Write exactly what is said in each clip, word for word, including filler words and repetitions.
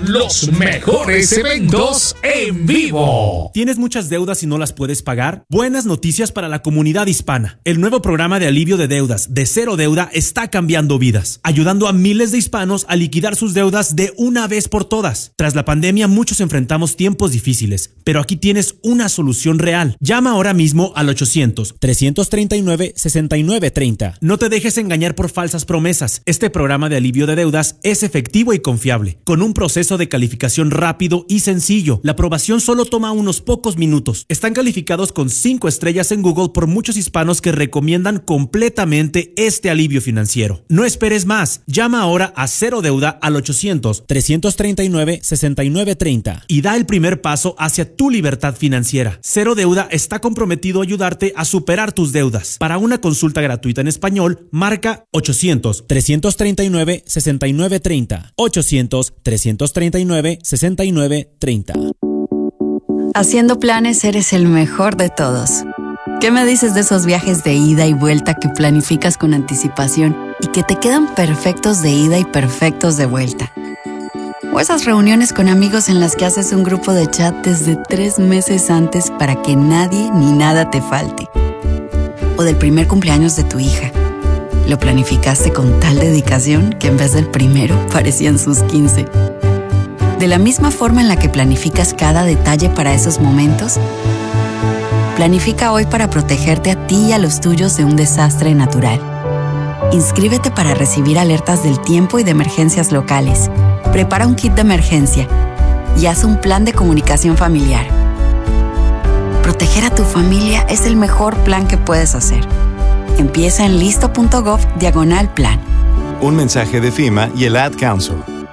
los mejores eventos en vivo. ¿Tienes muchas deudas y no las puedes pagar? Buenas noticias para la comunidad hispana. El nuevo programa de alivio de deudas de Cero Deuda está cambiando vidas, ayudando a miles de hispanos a liquidar sus deudas de una vez por todas. Tras la pandemia, muchos enfrentamos tiempos difíciles, pero aquí tienes una solución real. Llama ahora mismo al ochocientos, trescientos treinta y nueve, sesenta y nueve treinta. No te dejes engañar por falsas promesas. Este programa de alivio de deudas es efectivo y confiable, con un proceso de calificación rápido y sencillo. La aprobación solo toma unos pocos minutos. Están calificados con cinco estrellas en Google por muchos hispanos que recomiendan completamente este alivio financiero. No esperes más. Llama ahora a Cero Deuda al ochocientos, trescientos treinta y nueve, sesenta y nueve treinta y da el primer paso hacia tu libertad financiera. Cero Deuda está comprometido a ayudarte a superar tus deudas. Para una consulta gratuita en español, marca ochocientos, trescientos treinta y nueve, sesenta y nueve treinta. ochocientos, trescientos treinta y nueve, sesenta y nueve treinta. Haciendo planes eres el mejor de todos. ¿Qué me dices de esos viajes de ida y vuelta que planificas con anticipación y que te quedan perfectos de ida y perfectos de vuelta? O esas reuniones con amigos en las que haces un grupo de chat desde tres meses antes para que nadie ni nada te falte. O del primer cumpleaños de tu hija. Lo planificaste con tal dedicación que en vez del primero parecían sus quince. De la misma forma en la que planificas cada detalle para esos momentos, planifica hoy para protegerte a ti y a los tuyos de un desastre natural. Inscríbete para recibir alertas del tiempo y de emergencias locales. Prepara un kit de emergencia y haz un plan de comunicación familiar. Proteger a tu familia es el mejor plan que puedes hacer. Empieza en listo.gov diagonal plan. Un mensaje de FEMA y el Ad Council.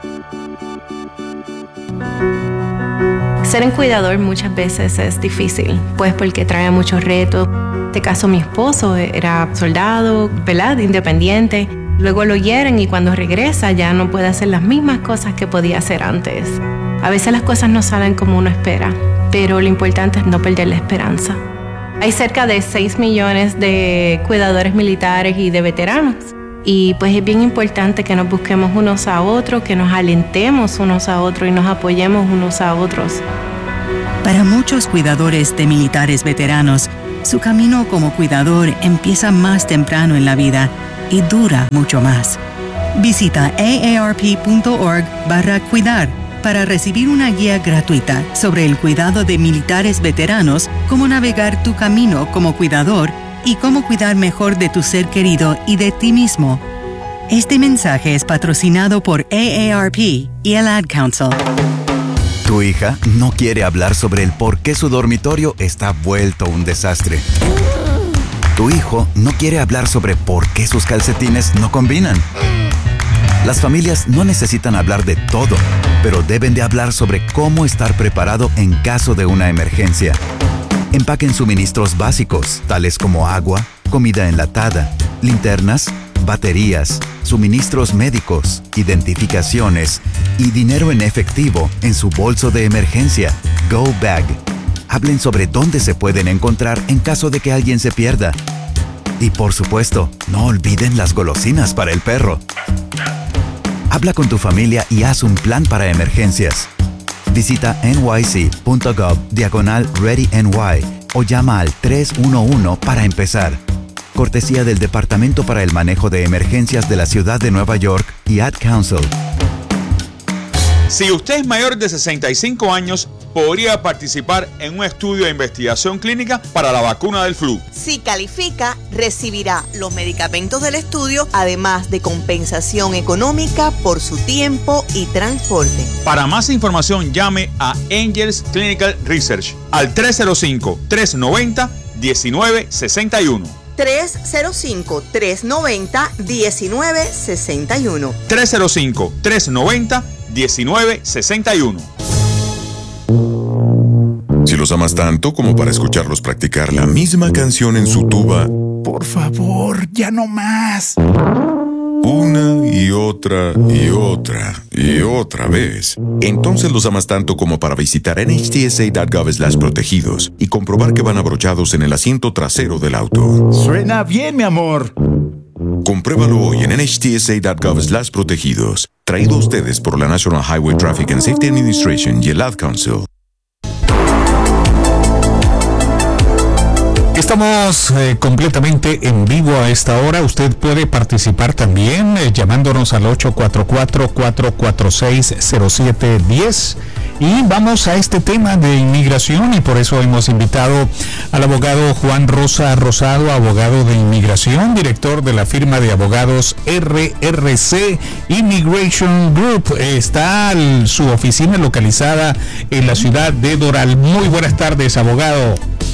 Ser un cuidador muchas veces es difícil, pues porque trae muchos retos. En este caso, mi esposo era soldado, ¿verdad? Independiente. Luego lo hieren y cuando regresa ya no puede hacer las mismas cosas que podía hacer antes. A veces las cosas no salen como uno espera, pero lo importante es no perder la esperanza. Hay cerca de seis millones de cuidadores militares y de veteranos. Y pues es bien importante que nos busquemos unos a otros, que nos alentemos unos a otros y nos apoyemos unos a otros. Para muchos cuidadores de militares veteranos, su camino como cuidador empieza más temprano en la vida y dura mucho más. Visita aarp.org barra cuidar para recibir una guía gratuita sobre el cuidado de militares veteranos, cómo navegar tu camino como cuidador y cómo cuidar mejor de tu ser querido y de ti mismo. Este mensaje es patrocinado por A A R P y el Ad Council. Tu hija no quiere hablar sobre el por qué su dormitorio está vuelto un desastre. Tu hijo no quiere hablar sobre por qué sus calcetines no combinan. Las familias no necesitan hablar de todo, pero deben de hablar sobre cómo estar preparado en caso de una emergencia. Empaquen suministros básicos, tales como agua, comida enlatada, linternas, baterías, suministros médicos, identificaciones y dinero en efectivo en su bolso de emergencia, Go Bag. Hablen sobre dónde se pueden encontrar en caso de que alguien se pierda. Y por supuesto, no olviden las golosinas para el perro. Habla con tu familia y haz un plan para emergencias. Visita nyc.gov diagonal ReadyNY o llama al tres uno uno para empezar. Cortesía del Departamento para el Manejo de Emergencias de la Ciudad de Nueva York y Ad Council. Si usted es mayor de sesenta y cinco años, podría participar en un estudio de investigación clínica para la vacuna del flu. Si califica, recibirá los medicamentos del estudio, además de compensación económica por su tiempo y transporte. Para más información, llame a Angels Clinical Research al tres cero cinco, tres nueve cero, uno nueve seis uno. tres cero cinco, tres nueve cero, uno nueve seis uno. tres cero cinco, tres nueve cero, uno nueve seis uno. Si los amas tanto como para escucharlos practicar la misma canción en su tuba, por favor, ya no más. Una y otra y otra y otra vez. Entonces los amas tanto como para visitar N H T S A punto gov slash protegidos y comprobar que van abrochados en el asiento trasero del auto. Suena bien, mi amor. Compruébalo hoy en N H T S A punto gov slash protegidos. Traído a ustedes por la National Highway Traffic and Safety Administration y el Ad Council. Estamos eh, completamente en vivo a esta hora. Usted puede participar también eh, llamándonos al ocho cuatro cuatro, cuatro cuatro seis, cero siete uno cero. Y vamos a este tema de inmigración, y por eso hemos invitado al abogado Juan Rosa Rosado, abogado de inmigración, director de la firma de abogados R R C Immigration Group. Está el, su oficina localizada en la ciudad de Doral. Muy buenas tardes, abogado.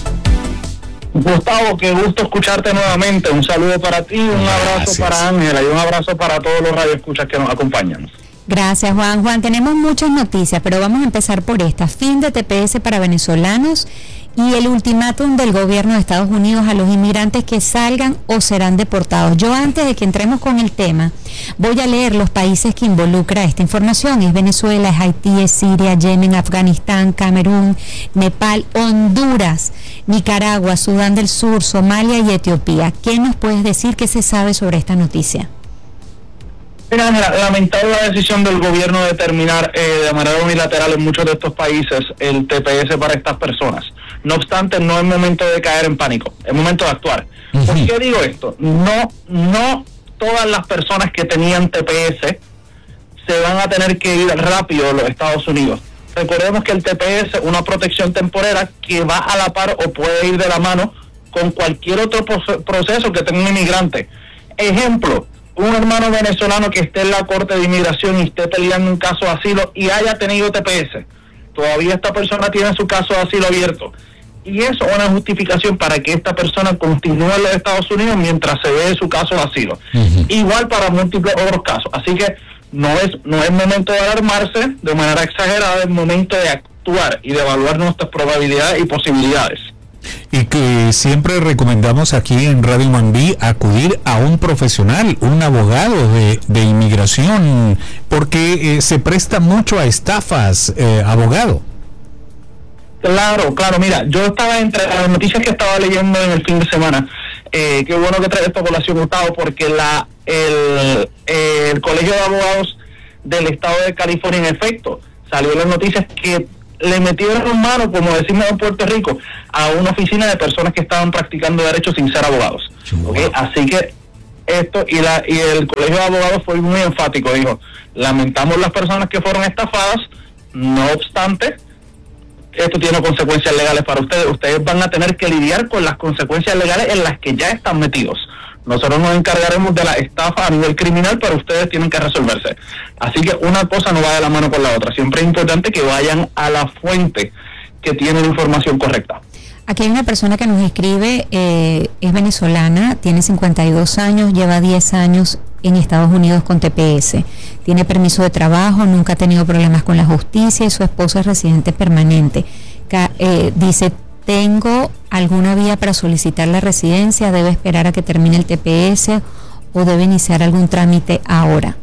Gustavo, qué gusto escucharte nuevamente. Un saludo para ti, un abrazo Gracias. para Ángela y un abrazo para todos los radioescuchas que nos acompañan. Gracias, Juan. Juan, tenemos muchas noticias, pero vamos a empezar por esta. Fin de T P S para venezolanos y el ultimátum del gobierno de Estados Unidos a los inmigrantes que salgan o serán deportados. Yo, antes de que entremos con el tema, voy a leer los países que involucra esta información. Es Venezuela, es Haití, es Siria, Yemen, Afganistán, Camerún, Nepal, Honduras, Nicaragua, Sudán del Sur, Somalia y Etiopía. ¿Qué nos puedes decir? ¿Qué se sabe sobre esta noticia? Mira, lamentable la decisión del gobierno de terminar eh, de manera unilateral en muchos de estos países el T P S para estas personas. No obstante, no es momento de caer en pánico, es momento de actuar. Uh-huh. ¿Por qué digo esto? No, no todas las personas que tenían T P S se van a tener que ir rápido a los Estados Unidos. Recordemos que el T P S es una protección temporera que va a la par o puede ir de la mano con cualquier otro proceso que tenga un inmigrante. Ejemplo, un hermano venezolano que esté en la Corte de Inmigración y esté peleando un caso de asilo y haya tenido T P S. Todavía esta persona tiene su caso de asilo abierto. Y eso es una justificación para que esta persona continúe en los Estados Unidos mientras se ve su caso de asilo. Uh-huh. Igual para múltiples otros casos. Así que no es, no es momento de alarmarse de manera exagerada, es momento de actuar y de evaluar nuestras probabilidades y posibilidades. Y que siempre recomendamos aquí en Radio Mambí acudir a un profesional, un abogado de, de inmigración, porque eh, se presta mucho a estafas, eh, abogado. Claro, claro, mira, yo estaba entre las noticias que estaba leyendo en el fin de semana, eh, qué bueno que trae esta población, Gustavo, porque la el, el Colegio de Abogados del Estado de California, en efecto, salió en las noticias que le metieron mano, como decimos en Puerto Rico, a una oficina de personas que estaban practicando derecho sin ser abogados. ¿Okay? Así que esto, y la y el Colegio de Abogados fue muy enfático, dijo, lamentamos las personas que fueron estafadas, no obstante, esto tiene consecuencias legales para ustedes, ustedes van a tener que lidiar con las consecuencias legales en las que ya están metidos. Nosotros nos encargaremos de la estafa a nivel criminal, pero ustedes tienen que resolverse. Así que una cosa no va de la mano con la otra. Siempre es importante que vayan a la fuente que tiene la información correcta. Aquí hay una persona que nos escribe, eh, es venezolana, tiene cincuenta y dos años, lleva diez años en Estados Unidos con T P S. Tiene permiso de trabajo, nunca ha tenido problemas con la justicia y su esposo es residente permanente. Ca- eh, dice, ¿tengo alguna vía para solicitar la residencia? ¿Debe esperar a que termine el T P S o debe iniciar algún trámite ahora?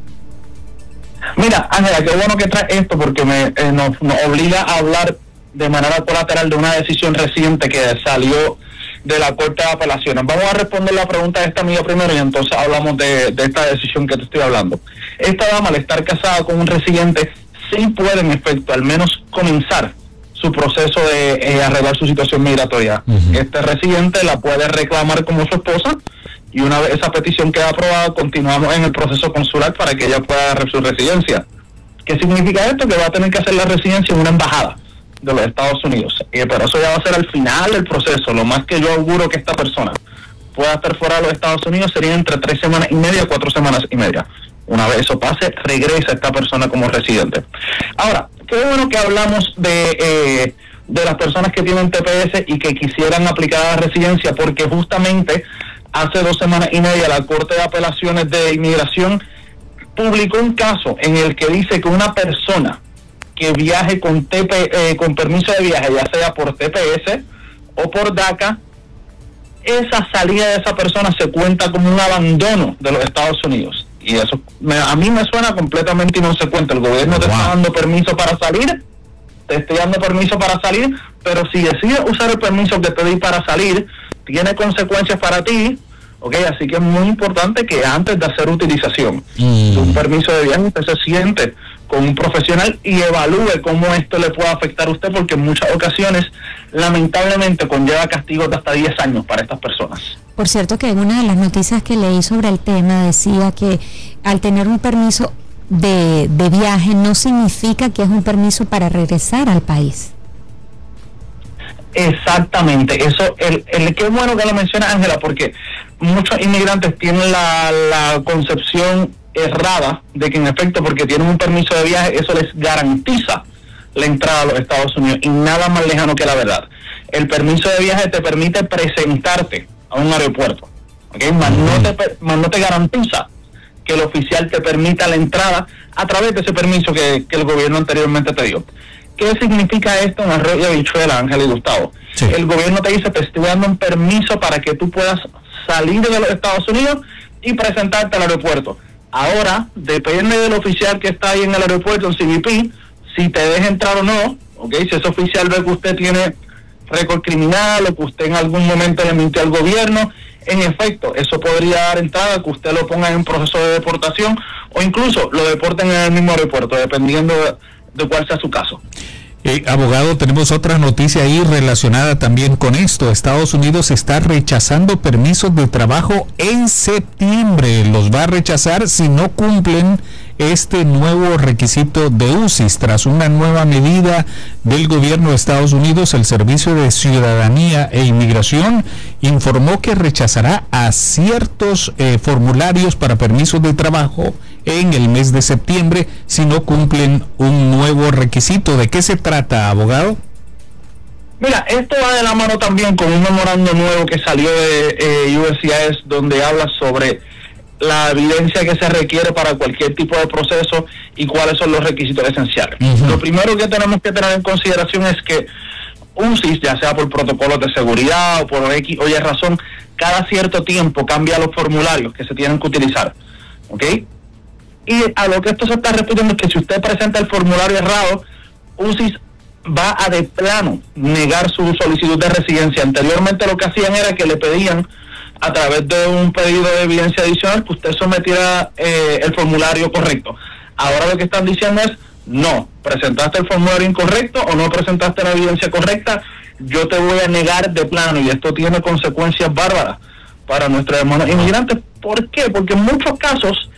Mira, Ángela, qué bueno que trae esto porque me, eh, nos, nos obliga a hablar de manera colateral de una decisión reciente que salió de la Corte de Apelaciones. Vamos a responder la pregunta de esta amiga primero y entonces hablamos de, de esta decisión que te estoy hablando. Esta dama, al estar casada con un residente, sí puede en efecto al menos comenzar su proceso de eh, arreglar su situación migratoria. Uh-huh. Este residente la puede reclamar como su esposa y una vez esa petición queda aprobada, continuamos en el proceso consular para que ella pueda agarrar su residencia. ¿Qué significa esto? Que va a tener que hacer la residencia en una embajada de los Estados Unidos. Eh, pero eso ya va a ser al final del proceso. Lo más que yo auguro que esta persona pueda estar fuera de los Estados Unidos sería entre tres semanas y media, cuatro semanas y media. Una vez eso pase, regresa esta persona como residente. Ahora, qué bueno que hablamos de eh, de las personas que tienen T P S y que quisieran aplicar a la residencia, porque justamente hace dos semanas y media la Corte de Apelaciones de Inmigración publicó un caso en el que dice que una persona que viaje con T P, eh, con permiso de viaje, ya sea por T P S o por DACA, esa salida de esa persona se cuenta como un abandono de los Estados Unidos. Y eso me, a mí me suena completamente inconsecuente. El gobierno wow. te está dando permiso para salir, te estoy dando permiso para salir, pero si decides usar el permiso que te di para salir, tiene consecuencias para ti, ¿ok? Así que es muy importante que antes de hacer utilización mm. de un permiso de viaje, usted se siente con un profesional y evalúe cómo esto le puede afectar a usted, porque en muchas ocasiones, lamentablemente, conlleva castigos de hasta diez años para estas personas. Por cierto, que en una de las noticias que leí sobre el tema decía que al tener un permiso de, de viaje no significa que es un permiso para regresar al país. Exactamente, eso, el, el qué bueno que lo menciona Ángela, porque muchos inmigrantes tienen la, la concepción errada de que en efecto, porque tienen un permiso de viaje, eso les garantiza la entrada a los Estados Unidos, y nada más lejano que la verdad. El permiso de viaje te permite presentarte a un aeropuerto, ¿okay? Más no te, más no te garantiza que el oficial te permita la entrada a través de ese permiso que, que el gobierno anteriormente te dio. ¿Qué significa esto en Arroyo y Habichuela, Ángel y Gustavo? Sí. El gobierno te dice, te estoy dando un permiso para que tú puedas salir de los Estados Unidos y presentarte al aeropuerto. Ahora, depende del oficial que está ahí en el aeropuerto, en C B P, si te deja entrar o no, ¿ok? Si ese oficial ve que usted tiene récord criminal o que usted en algún momento le mintió al gobierno, en efecto, eso podría dar entrada que usted lo ponga en un proceso de deportación o incluso lo deporten en el mismo aeropuerto, dependiendo de, de cuál sea su caso. Eh, abogado, tenemos otra noticia ahí relacionada también con esto. Estados Unidos está rechazando permisos de trabajo en septiembre. Los va a rechazar si no cumplen este nuevo requisito de U C I S. Tras una nueva medida del gobierno de Estados Unidos, el Servicio de Ciudadanía e Inmigración informó que rechazará a ciertos eh, formularios para permisos de trabajo en el mes de septiembre si no cumplen un nuevo requisito. ¿De qué se trata, abogado? Mira, esto va de la mano también con un memorando nuevo que salió de eh, U S C I S, donde habla sobre la evidencia que se requiere para cualquier tipo de proceso y cuáles son los requisitos esenciales. Uh-huh. Lo primero que tenemos que tener en consideración es que U C I S, ya sea por protocolos de seguridad o por X o Y razón, cada cierto tiempo cambia los formularios que se tienen que utilizar, ¿ok? Y a lo que esto se está refiriendo es que si usted presenta el formulario errado, U C I S va a de plano negar su solicitud de residencia. Anteriormente lo que hacían era que le pedían a través de un pedido de evidencia adicional que usted sometiera eh, el formulario correcto. Ahora lo que están diciendo es, no, presentaste el formulario incorrecto o no presentaste la evidencia correcta, yo te voy a negar de plano, y esto tiene consecuencias bárbaras para nuestros hermanos inmigrantes. ¿Por qué? Porque en muchos casos